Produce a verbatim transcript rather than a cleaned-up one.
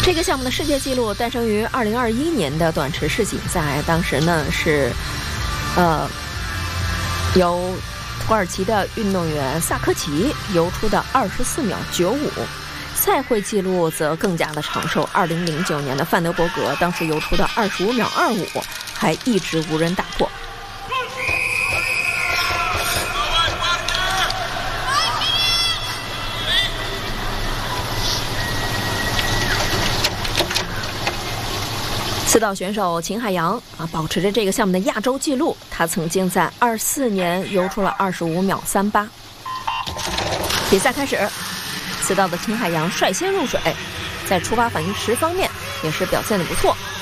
这个项目的世界纪录诞生于二零二一年的短池世锦赛，当时呢是，呃，由土耳其的运动员萨科齐游出的二十四秒九五，赛会纪录则更加的长寿。二零零九年的范德伯格当时游出的二十五秒二五，还一直无人打破。刺道选手秦海洋啊，保持着这个项目的亚洲纪录。他曾经在二四年游出了二十五秒三八。比赛开始，刺道的秦海洋率先入水，在出发反应时方面也是表现得不错。